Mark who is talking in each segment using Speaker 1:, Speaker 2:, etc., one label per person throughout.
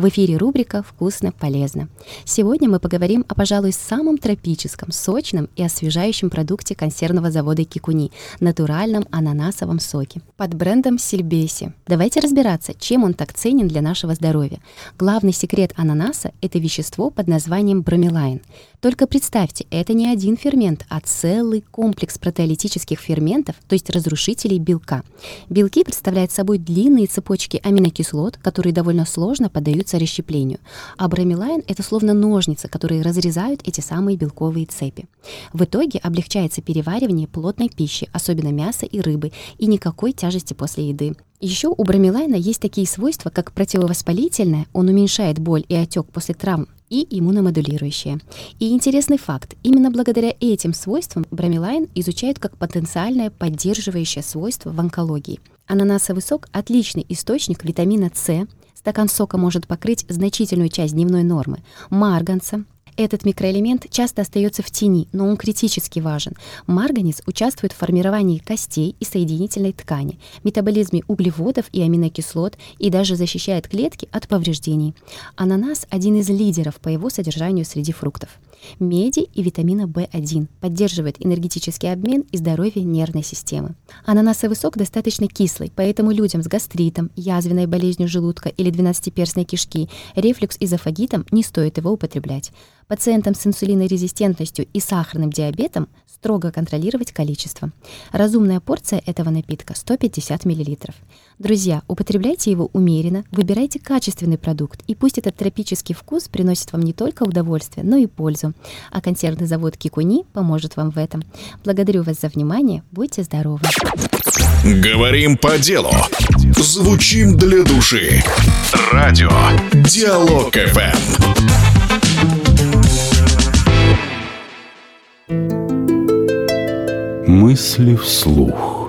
Speaker 1: В эфире рубрика «Вкусно, полезно». Сегодня мы поговорим о, пожалуй, самом тропическом, сочном и освежающем продукте консервного завода Кикуни – натуральном ананасовом соке под брендом Сильбеси. Давайте разбираться, чем он так ценен для нашего здоровья. Главный секрет ананаса – это вещество под названием бромелайн. Только представьте, это не один фермент, а целый комплекс протеолитических ферментов, то есть разрушителей белка. Белки представляют собой длинные цепочки аминокислот, которые довольно сложно поддаются расщеплению. А бромелайн – это словно ножницы, которые разрезают эти самые белковые цепи. В итоге облегчается переваривание плотной пищи, особенно мяса и рыбы, и никакой тяжести после еды. Еще у бромелайна есть такие свойства, как противовоспалительное, он уменьшает боль и отек после травм, и иммуномодулирующее. И интересный факт, именно благодаря этим свойствам бромелайн изучают как потенциальное поддерживающее свойство в онкологии. Ананасовый сок – отличный источник витамина С. Стакан сока может покрыть значительную часть дневной нормы марганца. Этот микроэлемент часто остается в тени, но он критически важен. Марганец участвует в формировании костей и соединительной ткани, метаболизме углеводов и аминокислот и даже защищает клетки от повреждений. Ананас – один из лидеров по его содержанию среди фруктов. Меди и витамина В1 поддерживает энергетический обмен и здоровье нервной системы. Ананасовый сок достаточно кислый, поэтому людям с гастритом, язвенной болезнью желудка или двенадцатиперстной кишки, рефлюкс-эзофагитом не стоит его употреблять. Пациентам с инсулинорезистентностью и сахарным диабетом строго контролировать количество. Разумная порция этого напитка – 150 мл. Друзья, употребляйте его умеренно, выбирайте качественный продукт, и пусть этот тропический вкус приносит вам не только удовольствие, но и пользу. А консервный завод Кикуни поможет вам в этом. Благодарю вас за внимание, будьте здоровы!
Speaker 2: Говорим по делу. Звучим для души. Радио Диалог ФМ.
Speaker 3: Мысли вслух.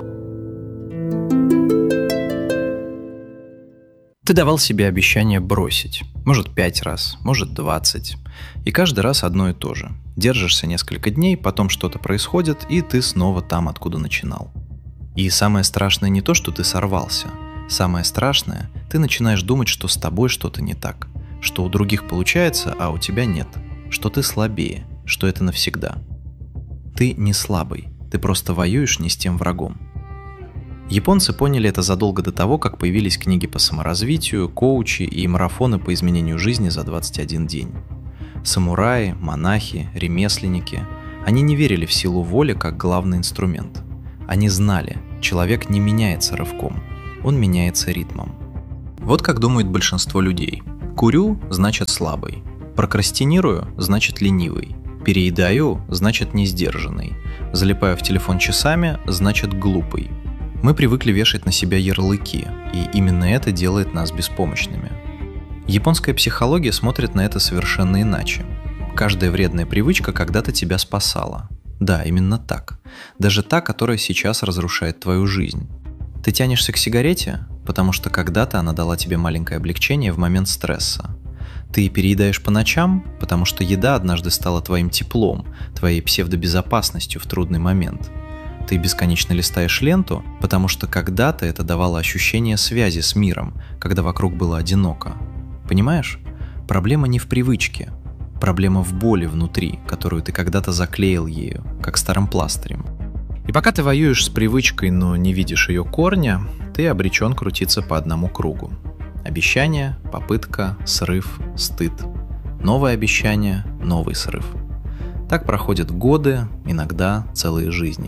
Speaker 4: Ты давал себе обещание бросить. Может 5 раз, может 20. И каждый раз одно и то же. Держишься несколько дней, потом что-то происходит, и ты снова там, откуда начинал. И самое страшное не то, что ты сорвался. Самое страшное, ты начинаешь думать, что с тобой что-то не так. Что у других получается, а у тебя нет. Что ты слабее, что это навсегда. Ты не слабый. Ты просто воюешь не с тем врагом. Японцы поняли это задолго до того, как появились книги по саморазвитию, коучи и марафоны по изменению жизни за 21 день. Самураи, монахи, ремесленники – они не верили в силу воли как главный инструмент. Они знали, человек не меняется рывком, он меняется ритмом. Вот как думает большинство людей. Курю – значит слабый. Прокрастинирую – значит ленивый. Переедаю – значит несдержанный. Залипаю в телефон часами – значит глупый. Мы привыкли вешать на себя ярлыки, и именно это делает нас беспомощными. Японская психология смотрит на это совершенно иначе. Каждая вредная привычка когда-то тебя спасала. Да, именно так. Даже та, которая сейчас разрушает твою жизнь. Ты тянешься к сигарете, потому что когда-то она дала тебе маленькое облегчение в момент стресса. Ты переедаешь по ночам, потому что еда однажды стала твоим теплом, твоей псевдобезопасностью в трудный момент. Ты бесконечно листаешь ленту, потому что когда-то это давало ощущение связи с миром, когда вокруг было одиноко. Понимаешь? Проблема не в привычке. Проблема в боли внутри, которую ты когда-то заклеил ею, как старым пластырем. И пока ты воюешь с привычкой, но не видишь ее корня, ты обречен крутиться по одному кругу. Обещание, попытка, срыв, стыд. Новое обещание, новый срыв. Так проходят годы, иногда целые жизни.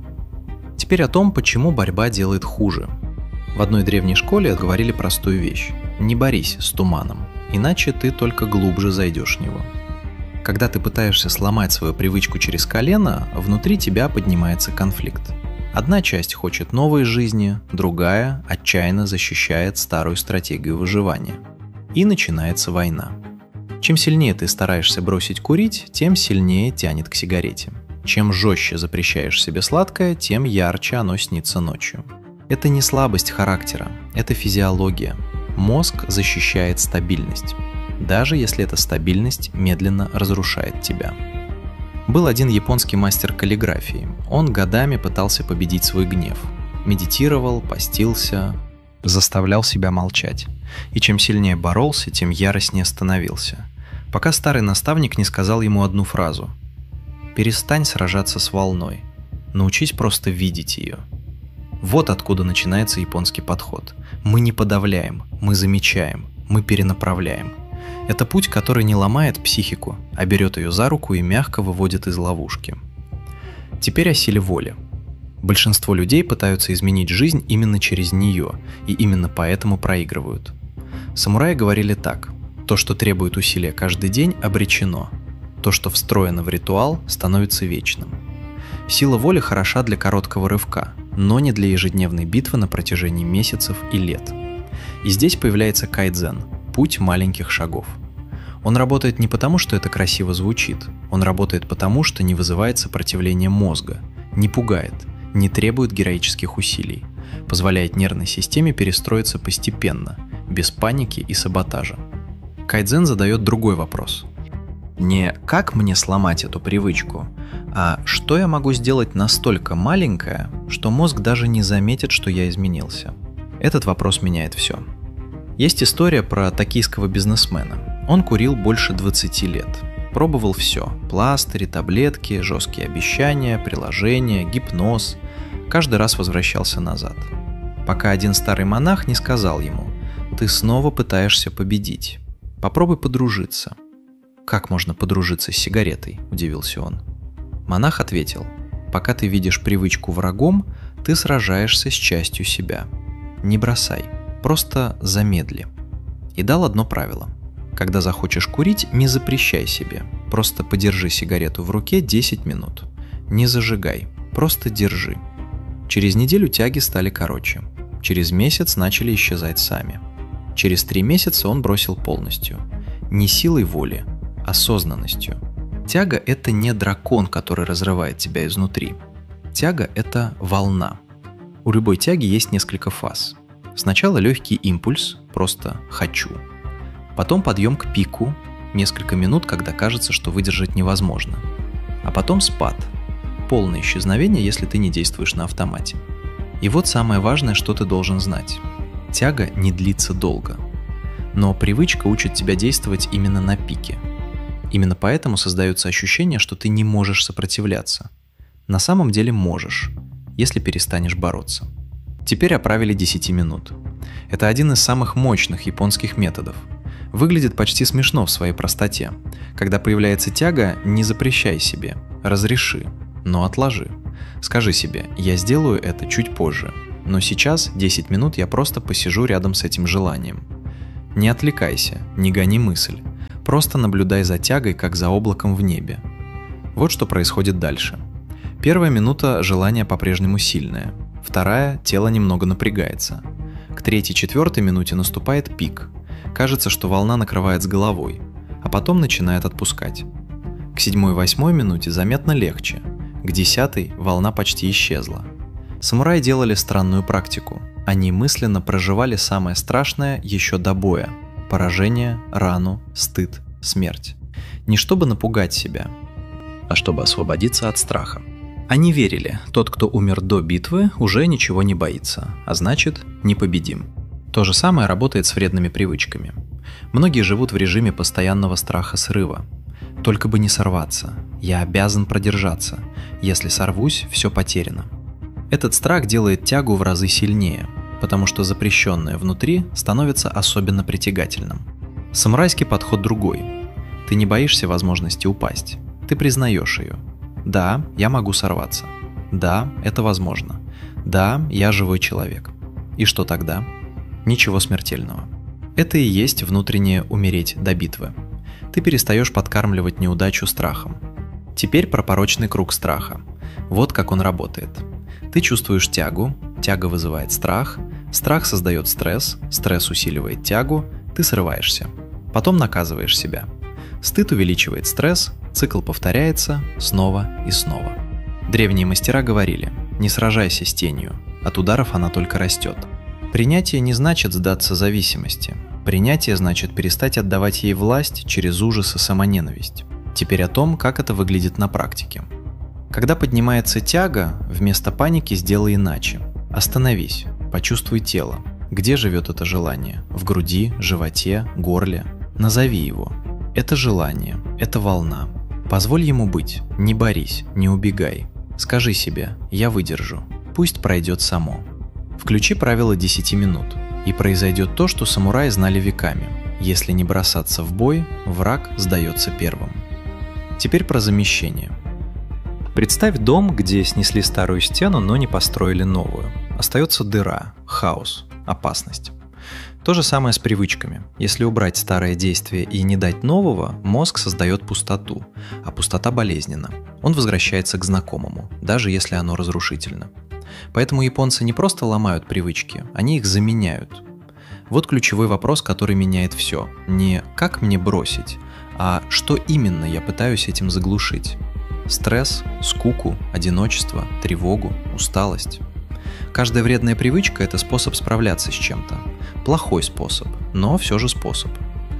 Speaker 4: Теперь о том, почему борьба делает хуже. В одной древней школе говорили простую вещь. Не борись с туманом, иначе ты только глубже зайдешь в него. Когда ты пытаешься сломать свою привычку через колено, внутри тебя поднимается конфликт. Одна часть хочет новой жизни, другая отчаянно защищает старую стратегию выживания. И начинается война. Чем сильнее ты стараешься бросить курить, тем сильнее тянет к сигарете. Чем жестче запрещаешь себе сладкое, тем ярче оно снится ночью. Это не слабость характера, это физиология. Мозг защищает стабильность, даже если эта стабильность медленно разрушает тебя. Был один японский мастер каллиграфии. Он годами пытался победить свой гнев. Медитировал, постился, Заставлял себя молчать. И чем сильнее боролся, тем яростнее становился. Пока старый наставник не сказал ему одну фразу: «Перестань сражаться с волной. Научись просто видеть ее». Вот откуда начинается японский подход. Мы не подавляем, мы замечаем, мы перенаправляем. Это путь, который не ломает психику, а берет ее за руку и мягко выводит из ловушки. Теперь о силе воли. Большинство людей пытаются изменить жизнь именно через нее, и именно поэтому проигрывают. Самураи говорили так: то, что требует усилия каждый день, обречено. То, что встроено в ритуал, становится вечным. Сила воли хороша для короткого рывка, но не для ежедневной битвы на протяжении месяцев и лет. И здесь появляется кайдзен – путь маленьких шагов. Он работает не потому, что это красиво звучит, он работает потому, что не вызывает сопротивления мозга, не пугает, не требует героических усилий, позволяет нервной системе перестроиться постепенно, без паники и саботажа. Кайдзен задает другой вопрос. Не «как мне сломать эту привычку?», а «что я могу сделать настолько маленькое, что мозг даже не заметит, что я изменился?». Этот вопрос меняет все. Есть история про токийского бизнесмена. Он курил больше 20 лет. Пробовал все – пластыри, таблетки, жесткие обещания, приложения, гипноз. Каждый раз возвращался назад. Пока один старый монах не сказал ему: «Ты снова пытаешься победить. Попробуй подружиться». «Как можно подружиться с сигаретой?» – удивился он. Монах ответил: «Пока ты видишь привычку врагом, ты сражаешься с частью себя. Не бросай, просто замедли». И дал одно правило. Когда захочешь курить, не запрещай себе. Просто подержи сигарету в руке 10 минут. Не зажигай, просто держи. Через неделю тяги стали короче. Через месяц начали исчезать сами. Через 3 месяца он бросил полностью. Не силой воли, осознанностью. Тяга – это не дракон, который разрывает тебя изнутри. Тяга – это волна. У любой тяги есть несколько фаз. Сначала легкий импульс, просто «хочу». Потом подъем к пику, несколько минут, когда кажется, что выдержать невозможно. А потом спад, полное исчезновение, если ты не действуешь на автомате. И вот самое важное, что ты должен знать. Тяга не длится долго. Но привычка учит тебя действовать именно на пике. Именно поэтому создается ощущение, что ты не можешь сопротивляться. На самом деле можешь, если перестанешь бороться. Теперь о правиле 10 минут. Это один из самых мощных японских методов. Выглядит почти смешно в своей простоте. Когда появляется тяга, не запрещай себе, разреши, но отложи. Скажи себе: я сделаю это чуть позже, но сейчас 10 минут я просто посижу рядом с этим желанием. Не отвлекайся, не гони мысль. Просто наблюдай за тягой, как за облаком в небе. Вот что происходит дальше. Первая минута желание по-прежнему сильное. Вторая, тело немного напрягается. К 3-4 минуте наступает пик. Кажется, что волна накрывает с головой, а потом начинает отпускать. К 7-8 минуте заметно легче. К 10 волна почти исчезла. Самураи делали странную практику. Они мысленно проживали самое страшное еще до боя. Поражение, рану, стыд, смерть. Не чтобы напугать себя, а чтобы освободиться от страха. Они верили, тот, кто умер до битвы, уже ничего не боится, а значит, непобедим. То же самое работает с вредными привычками. Многие живут в режиме постоянного страха срыва. Только бы не сорваться. Я обязан продержаться. Если сорвусь, все потеряно. Этот страх делает тягу в разы сильнее, потому что запрещенное внутри становится особенно притягательным. Самурайский подход другой. Ты не боишься возможности упасть. Ты признаешь ее. Да, я могу сорваться. Да, это возможно. Да, я живой человек. И что тогда? Ничего смертельного. Это и есть внутреннее умереть до битвы. Ты перестаешь подкармливать неудачу страхом. Теперь про порочный круг страха. Вот как он работает. Ты чувствуешь тягу, тяга вызывает страх, страх создает стресс, стресс усиливает тягу, ты срываешься. Потом наказываешь себя. Стыд увеличивает стресс, цикл повторяется снова и снова. Древние мастера говорили: не сражайся с тенью, от ударов она только растет. Принятие не значит сдаться зависимости. Принятие значит перестать отдавать ей власть через ужас и самоненависть. Теперь о том, как это выглядит на практике. Когда поднимается тяга, вместо паники сделай иначе. Остановись, почувствуй тело. Где живет это желание? В груди, животе, горле? Назови его. Это желание, это волна. Позволь ему быть, не борись, не убегай. Скажи себе: я выдержу, пусть пройдет само. Включи правило 10 минут, и произойдет то, что самураи знали веками. Если не бросаться в бой, враг сдается первым. Теперь про замещение. Представь дом, где снесли старую стену, но не построили новую. Остается дыра, хаос, опасность. То же самое с привычками. Если убрать старое действие и не дать нового, мозг создает пустоту, а пустота болезненна. Он возвращается к знакомому, даже если оно разрушительно. Поэтому японцы не просто ломают привычки, они их заменяют. Вот ключевой вопрос, который меняет все. Не «как мне бросить?», а «что именно я пытаюсь этим заглушить?». Стресс, скуку, одиночество, тревогу, усталость. Каждая вредная привычка – это способ справляться с чем-то. Плохой способ, но все же способ.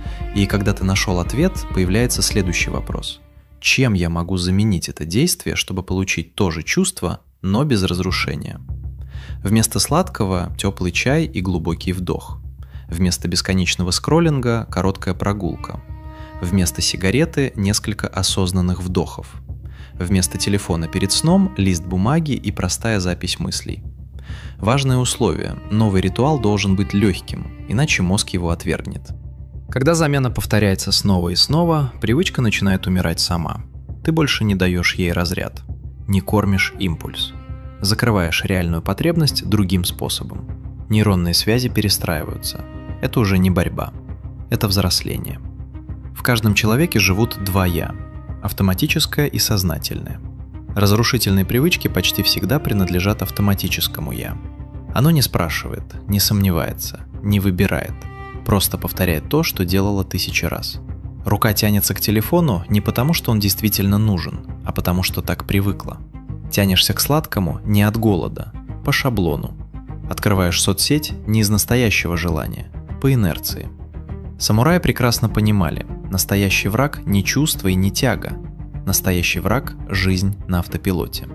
Speaker 4: И когда ты нашел ответ, появляется следующий вопрос. Чем я могу заменить это действие, чтобы получить то же чувство, но без разрушения? Вместо сладкого – теплый чай и глубокий вдох. Вместо бесконечного скроллинга – короткая прогулка. Вместо сигареты – несколько осознанных вдохов. Вместо телефона перед сном – лист бумаги и простая запись мыслей. Важное условие – новый ритуал должен быть легким, иначе мозг его отвергнет. Когда замена повторяется снова и снова, привычка начинает умирать сама. Ты больше не даешь ей разряд, не кормишь импульс. Закрываешь реальную потребность другим способом. Нейронные связи перестраиваются. Это уже не борьба, это взросление. В каждом человеке живут два «я» – автоматическое и сознательное. Разрушительные привычки почти всегда принадлежат автоматическому «я». Оно не спрашивает, не сомневается, не выбирает, просто повторяет то, что делало 1000 раз. Рука тянется к телефону не потому, что он действительно нужен, а потому, что так привыкла. Тянешься к сладкому не от голода, по шаблону. Открываешь соцсеть не из настоящего желания, по инерции. Самураи прекрасно понимали, настоящий враг не чувство и не тяга. Настоящий враг – жизнь на автопилоте.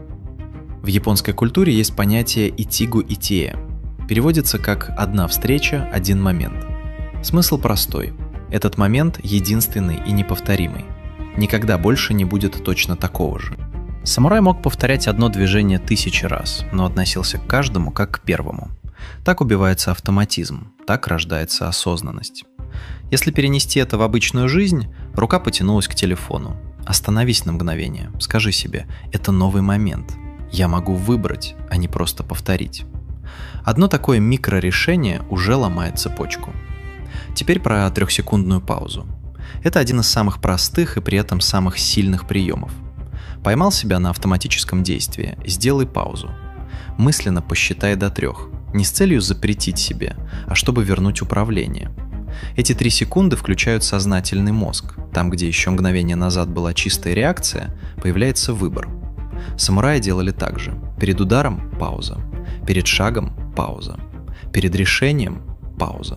Speaker 4: В японской культуре есть понятие итигу-итие. Переводится как «одна встреча, один момент». Смысл простой. Этот момент единственный и неповторимый. Никогда больше не будет точно такого же. Самурай мог повторять одно движение 1000 раз, но относился к каждому как к первому. Так убивается автоматизм, так рождается осознанность. Если перенести это в обычную жизнь, рука потянулась к телефону. Остановись на мгновение, скажи себе: это новый момент. Я могу выбрать, а не просто повторить. Одно такое микрорешение уже ломает цепочку. Теперь про 3-секундную паузу. Это один из самых простых и при этом самых сильных приемов. Поймал себя на автоматическом действии, сделай паузу. Мысленно посчитай до 3, не с целью запретить себе, а чтобы вернуть управление. Эти 3 секунды включают сознательный мозг. Там, где еще мгновение назад была чистая реакция, появляется выбор. Самураи делали так же. Перед ударом – пауза. Перед шагом – пауза. Перед решением – пауза.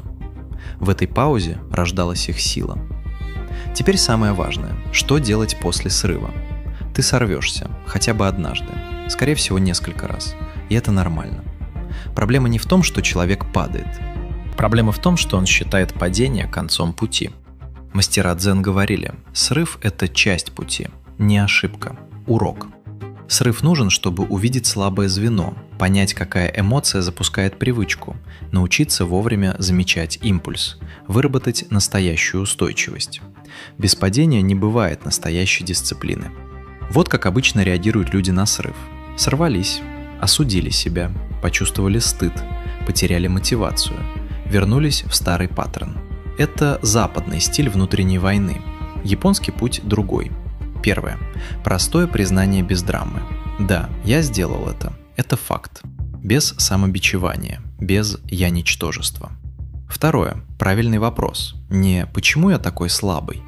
Speaker 4: В этой паузе рождалась их сила. Теперь самое важное – что делать после срыва? Ты сорвешься, хотя бы однажды, скорее всего несколько раз, и это нормально. Проблема не в том, что человек падает. Проблема в том, что он считает падение концом пути. Мастера дзен говорили, срыв – это часть пути, не ошибка, урок. Срыв нужен, чтобы увидеть слабое звено, понять, какая эмоция запускает привычку, научиться вовремя замечать импульс, выработать настоящую устойчивость. Без падения не бывает настоящей дисциплины. Вот как обычно реагируют люди на срыв. Сорвались, осудили себя, почувствовали стыд, потеряли мотивацию, вернулись в старый паттерн. Это западный стиль внутренней войны. Японский путь другой. Первое. Простое признание без драмы. Да, я сделал это. Это факт. Без самобичевания, без «я ничтожество». Второе. Правильный вопрос. Не «почему я такой слабый?»,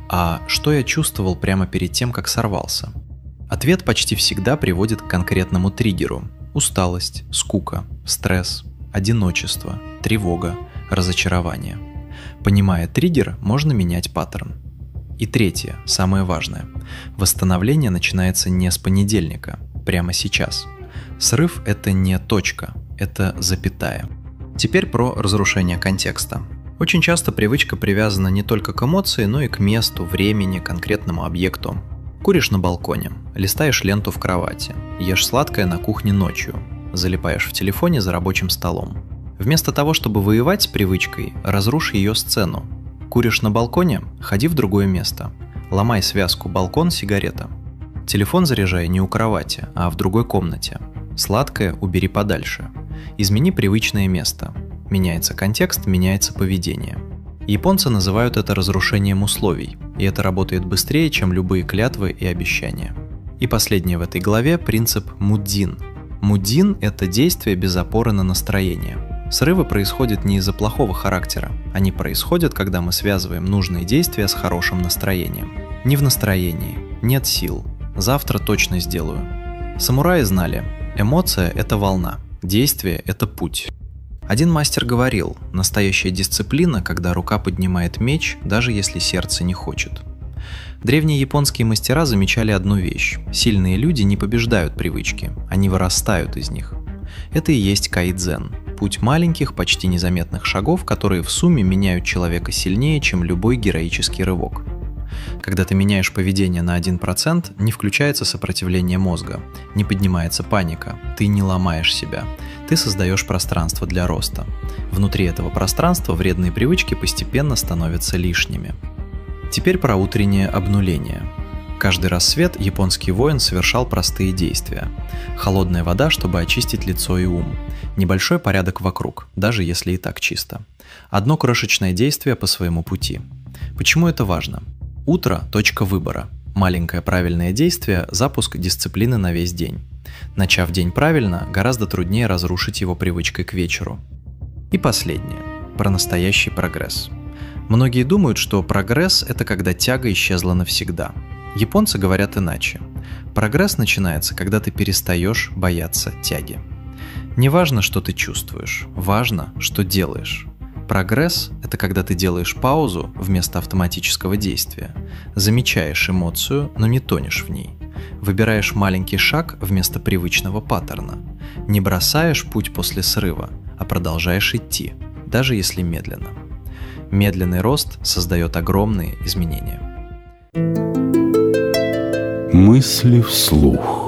Speaker 4: а «что я чувствовал прямо перед тем, как сорвался?». Ответ почти всегда приводит к конкретному триггеру. Усталость, скука, стресс, одиночество, тревога, разочарование. Понимая триггер, можно менять паттерн. И третье, самое важное. Восстановление начинается не с понедельника, прямо сейчас. Срыв – это не точка, это запятая. Теперь про разрушение контекста. Очень часто привычка привязана не только к эмоции, но и к месту, времени, конкретному объекту. Куришь на балконе, листаешь ленту в кровати, ешь сладкое на кухне ночью, залипаешь в телефоне за рабочим столом. Вместо того, чтобы воевать с привычкой, разрушь ее сцену. Куришь на балконе? Ходи в другое место. Ломай связку балкон-сигарета. Телефон заряжай не у кровати, а в другой комнате. Сладкое убери подальше. Измени привычное место. Меняется контекст, меняется поведение. Японцы называют это разрушением условий, и это работает быстрее, чем любые клятвы и обещания. И последнее в этой главе – принцип мудзин. Мудзин – это действие без опоры на настроение. Срывы происходят не из-за плохого характера, они происходят, когда мы связываем нужные действия с хорошим настроением. Не в настроении, нет сил, завтра точно сделаю. Самураи знали, эмоция – это волна, действие – это путь. Один мастер говорил, настоящая дисциплина, когда рука поднимает меч, даже если сердце не хочет. Древние японские мастера замечали одну вещь – сильные люди не побеждают привычки, они вырастают из них. Это и есть кайдзен – путь маленьких, почти незаметных шагов, которые в сумме меняют человека сильнее, чем любой героический рывок. Когда ты меняешь поведение на 1%, не включается сопротивление мозга, не поднимается паника, ты не ломаешь себя, ты создаешь пространство для роста. Внутри этого пространства вредные привычки постепенно становятся лишними. Теперь про утреннее обнуление. Каждый рассвет японский воин совершал простые действия. Холодная вода, чтобы очистить лицо и ум. Небольшой порядок вокруг, даже если и так чисто. Одно крошечное действие по своему пути. Почему это важно? Утро – точка выбора. Маленькое правильное действие – запуск дисциплины на весь день. Начав день правильно, гораздо труднее разрушить его привычкой к вечеру. И последнее – про настоящий прогресс. Многие думают, что прогресс – это когда тяга исчезла навсегда. Японцы говорят иначе. Прогресс начинается, когда ты перестаешь бояться тяги. Не важно, что ты чувствуешь, важно, что делаешь. Прогресс – это когда ты делаешь паузу вместо автоматического действия, замечаешь эмоцию, но не тонешь в ней, выбираешь маленький шаг вместо привычного паттерна, не бросаешь путь после срыва, а продолжаешь идти, даже если медленно. Медленный рост создает огромные изменения.
Speaker 3: Мысли вслух.